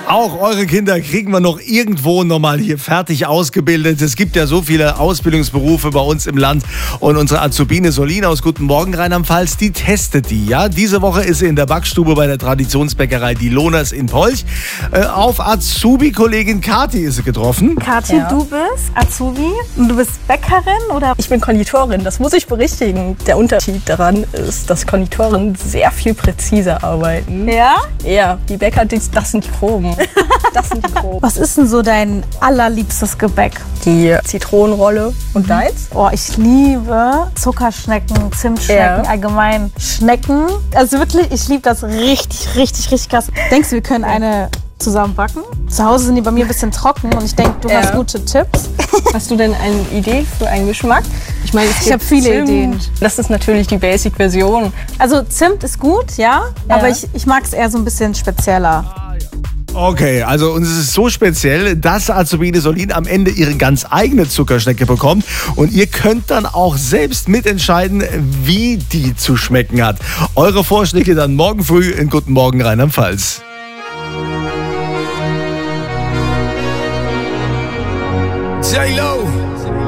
Auch eure Kinder kriegen wir noch irgendwo nochmal hier fertig ausgebildet. Es gibt ja so viele Ausbildungsberufe bei uns im Land. Und unsere Azubine Solina aus Guten Morgen Rheinland-Pfalz, die testet die. Ja? Diese Woche ist sie in der Backstube bei der Traditionsbäckerei Die Lohners in Polch. Auf Azubi-Kollegin Kathi ist sie getroffen. Kathi, du bist Azubi und du bist Bäckerin, oder? Ich bin Konditorin, das muss ich berichtigen. Der Unterschied daran ist, dass Konditoren sehr viel präziser arbeiten. Ja? Ja, die Bäcker, das sind die Proben. Das sind die Proben. Was ist denn so dein allerliebstes Gebäck? Die Zitronenrolle und deins? Oh, ich liebe Zuckerschnecken, Zimtschnecken, allgemein Schnecken. Also wirklich, ich liebe das richtig krass. Denkst du, wir können eine zusammen backen? Zu Hause sind die bei mir ein bisschen trocken und ich denke, du hast gute Tipps. Hast du denn eine Idee für einen Geschmack? Ich meine, ich habe viele Ideen. Das ist natürlich die Basic-Version. Also Zimt ist gut, ja. Aber ich mag es eher so ein bisschen spezieller. Okay, also und es ist so speziell, dass Azubine Solin am Ende ihre ganz eigene Zuckerschnecke bekommt. Und ihr könnt dann auch selbst mitentscheiden, wie die zu schmecken hat. Eure Vorschläge dann morgen früh in Guten Morgen Rheinland-Pfalz. J-Lo.